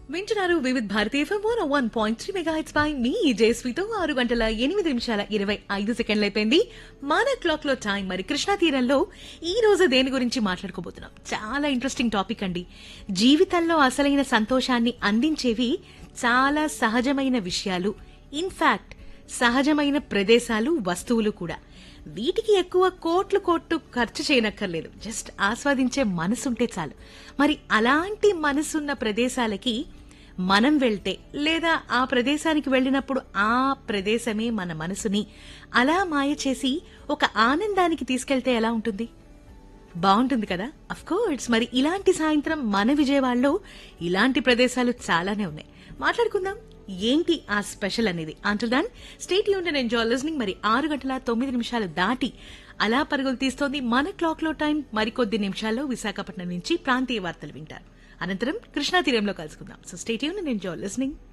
వింటున్నారు Vividh Bharati FM 101.3 megahertz పై మీ జయశ్రీతో 6 గంటల 8 నిమిషాల 25 సెకండ్లు అయిపోయింది. మన క్లాక్ లో టైం. మరి కృష్ణా తీరంలో ఈ రోజు దేని గురించి మాట్లాడుకోబోతున్నాం? చాలా ఇంట్రెస్టింగ్ టాపిక్ అండి. జీవితంలో అసలైన సంతోషాన్ని అందించేవి చాలా సహజమైన విషయాలు, ఇన్ఫాక్ట్ సహజమైన ప్రదేశాలు, వస్తువులు కూడా. వీటికి ఎక్కువ కోట్లు ఖర్చు చేయనక్కర్లేదు. జస్ట్ ఆస్వాదించే మనసుంటే చాలు. మరి అలాంటి మనసున్న ప్రదేశాలకి మనం వెళ్తే, లేదా ఆ ప్రదేశానికి వెళ్ళినప్పుడు ఆ ప్రదేశమే మన మనసుని అలా మాయ చేసి ఒక ఆనందానికి తీసుకెళ్తే ఎలా ఉంటుంది? బాగుంటుంది కదా? Of course. మరి ఇలాంటి సాయంత్రం మన విజయవాడలో ఇలాంటి ప్రదేశాలు చాలానే ఉన్నాయి. మాట్లాడుకుందాం ఏంటి ఆ స్పెషల్ అనేది. Until then stay tuned and enjoy listening. మరి 6 గంటల 9 నిమిషాలు దాటి అలా పరుగులు తీస్తోంది మన క్లాక్ లో టైం. మరికొద్ది నిమిషాల్లో విశాఖపట్నం నుంచి ప్రాంతీయ వార్తలు వింటారు. అనంతరం కృష్ణా తీరంలో కలుసుకుందాం. So stay tuned and enjoy listening.